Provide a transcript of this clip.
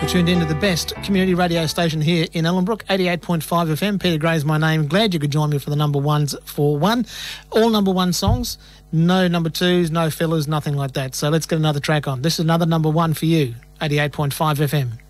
You're tuned into the best community radio station here in Ellenbrook, 88.5 FM. Peter Gray's my name. Glad you could join me for the number ones for one. All number one songs, no number twos, no fillers, nothing like that. So let's get another track on. This is another number one for you, 88.5 FM.